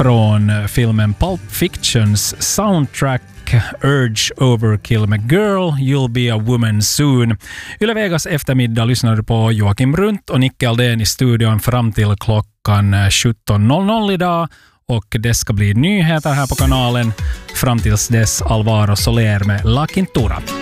från filmen Pulp Fictions soundtrack Urge Overkill med Girl, You'll Be a Woman Soon. Yle Vegas eftermiddag lyssnar du på Joakim Runt och Nicke Aldén i studion fram till klockan 17.00 idag. Och det ska bli nyheter här på kanalen. Fram tills dess Alvaro Soler med La Quintura.